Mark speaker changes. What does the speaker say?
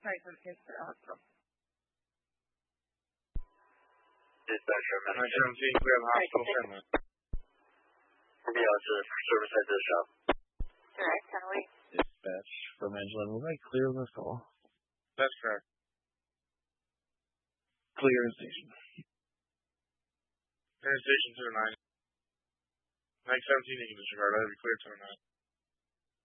Speaker 1: 917 to the hospital.
Speaker 2: Dispatcher,
Speaker 3: 917, clear the hospital family.
Speaker 2: Service at this shop.
Speaker 1: Correct, Henry.
Speaker 4: Dispatch from Angela, will I clear this call?
Speaker 3: That's correct.
Speaker 4: Clear station.
Speaker 3: Station 209. 917, you can disregard. That'll be clear 209.